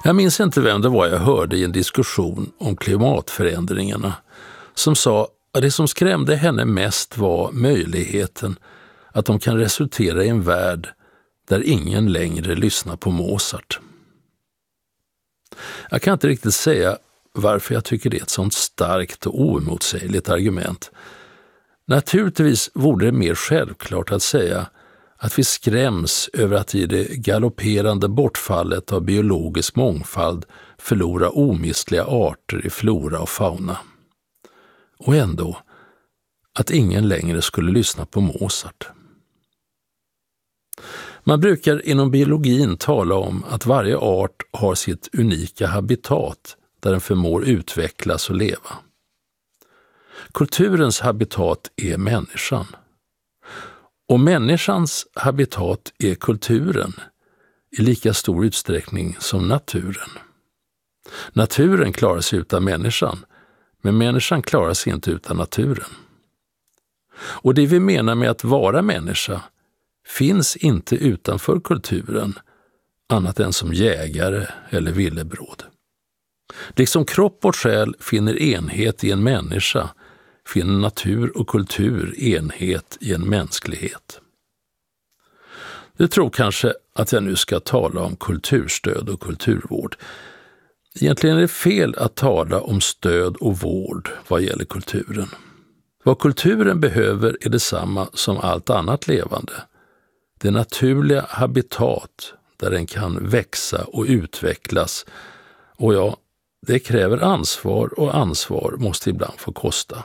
Jag minns inte vem det var jag hörde i en diskussion om klimatförändringarna som sa att det som skrämde henne mest var möjligheten att de kan resultera i en värld där ingen längre lyssnar på Mozart. Jag kan inte riktigt säga varför jag tycker det är ett sånt starkt och oemotsägligt argument. Naturligtvis vore det mer självklart att säga att vi skräms över att i det galopperande bortfallet av biologisk mångfald förlora omistliga arter i flora och fauna. Och ändå att ingen längre skulle lyssna på Mozart. Man brukar inom biologin tala om att varje art har sitt unika habitat där den förmår utvecklas och leva. Kulturens habitat är människan. Och människans habitat är kulturen i lika stor utsträckning som naturen. Naturen klarar sig utan människan, men människan klarar sig inte utan naturen. Och det vi menar med att vara människa finns inte utanför kulturen annat än som jägare eller villebråd. Liksom kropp och själ finner enhet i en människa finner natur och kultur enhet i en mänsklighet. Du tror kanske att jag nu ska tala om kulturstöd och kulturvård. Egentligen är det fel att tala om stöd och vård vad gäller kulturen. Vad kulturen behöver är detsamma som allt annat levande. Det naturliga habitat där den kan växa och utvecklas. Och ja, det kräver ansvar och ansvar måste ibland få kosta.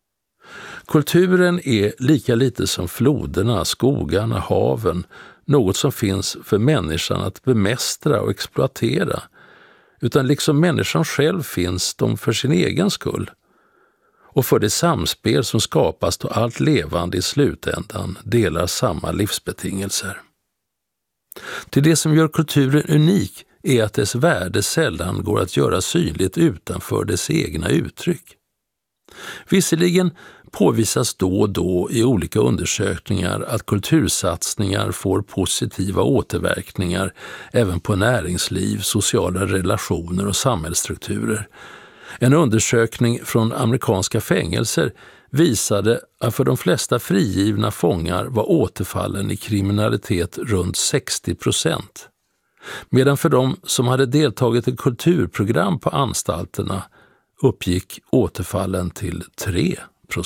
Kulturen är lika lite som floderna, skogarna, haven, något som finns för människan att bemästra och exploatera, utan liksom människan själv finns de för sin egen skull och för det samspel som skapas då allt levande i slutändan delar samma livsbetingelser. Till det som gör kulturen unik är att dess värde sällan går att göra synligt utanför dess egna uttryck. Visserligen påvisas då och då i olika undersökningar att kultursatsningar får positiva återverkningar även på näringsliv, sociala relationer och samhällsstrukturer. En undersökning från amerikanska fängelser visade att för de flesta frigivna fångar var återfallen i kriminalitet runt 60%, medan för de som hade deltagit i kulturprogram på anstalterna uppgick återfallen till 3%.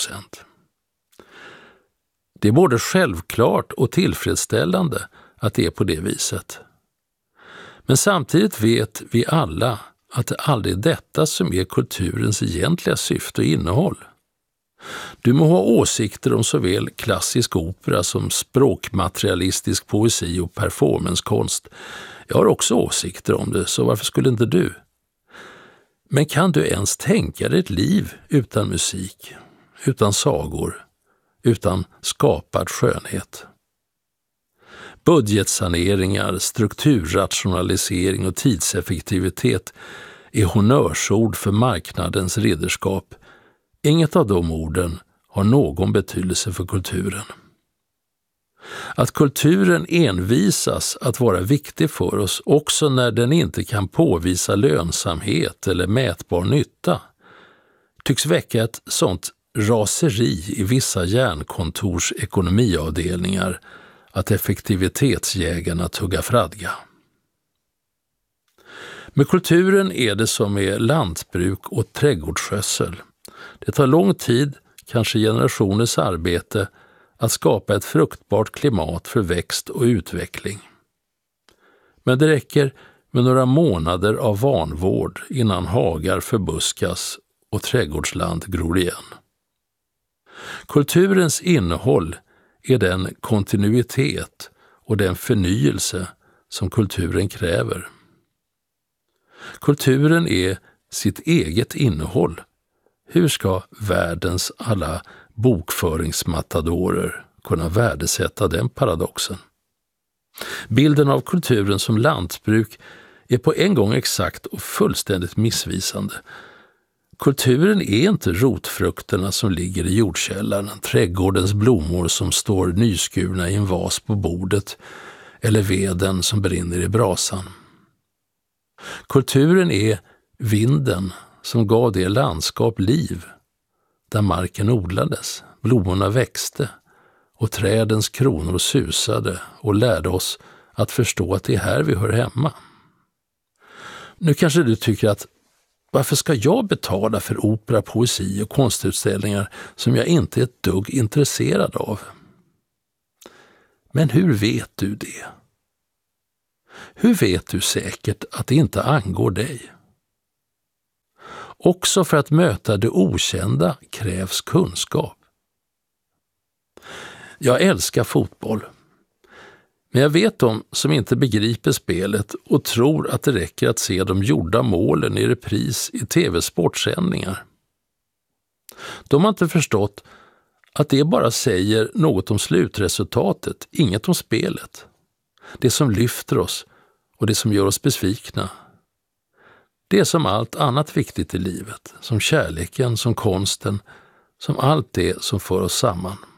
Det är både självklart och tillfredsställande att det är på det viset. Men samtidigt vet vi alla att det aldrig är detta som är kulturens egentliga syfte och innehåll. Du må ha åsikter om såväl klassisk opera som språkmaterialistisk poesi och performancekonst. Jag har också åsikter om det, så varför skulle inte du? Men kan du ens tänka dig ett liv utan musik, utan sagor, utan skapad skönhet? Budgetsaneringar, strukturrationalisering och tidseffektivitet är honnörsord för marknadens ridderskap. Inget av de orden har någon betydelse för kulturen. Att kulturen envisas att vara viktig för oss också när den inte kan påvisa lönsamhet eller mätbar nytta tycks väcka ett sånt raseri i vissa järnkontors ekonomiavdelningar att effektivitetsjägarna tuggar fradga. Med kulturen är det som med lantbruk och trädgårdsskötsel. Det tar lång tid, kanske generationers arbete, att skapa ett fruktbart klimat för växt och utveckling. Men det räcker med några månader av vanvård innan hagar förbuskas och trädgårdsland gror igen. Kulturens innehåll är den kontinuitet och den förnyelse som kulturen kräver. Kulturen är sitt eget innehåll. Hur ska världens alla bokföringsmatadorer kunna värdesätta den paradoxen? Bilden av kulturen som lantbruk är på en gång exakt och fullständigt missvisande. Kulturen är inte rotfrukterna som ligger i jordkällaren, trädgårdens blommor som står nyskurna i en vas på bordet eller veden som brinner i brasan. Kulturen är vinden som gav det landskap liv, där marken odlades, blommorna växte och trädens kronor susade och lärde oss att förstå att det är här vi hör hemma. Nu kanske du tycker att varför ska jag betala för opera, poesi och konstutställningar som jag inte är ett dugg intresserad av? Men hur vet du det? Hur vet du säkert att det inte angår dig? Också för att möta det okända krävs kunskap. Jag älskar fotboll. Men jag vet de som inte begriper spelet och tror att det räcker att se de gjorda målen i repris i tv-sportsändningar. De har inte förstått att det bara säger något om slutresultatet, inget om spelet. Det som lyfter oss och det som gör oss besvikna. Det är som allt annat viktigt i livet, som kärleken, som konsten, som allt det som för oss samman.